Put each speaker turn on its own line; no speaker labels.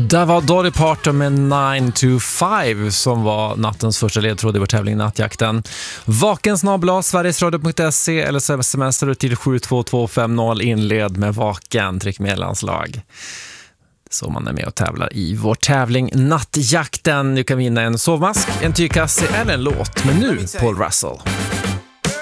Där var Dolly Parton med 9 to 5 som var nattens första ledtråd i vår tävling Nattjakten. Vaken sverigesradio.se eller smsar till 72250 inled med Vaken, tryck med landslag. Så man är med och tävlar i vår tävling Nattjakten. Du kan vinna en sovmask, en tygkasse eller en låt. Men nu Paul Russell.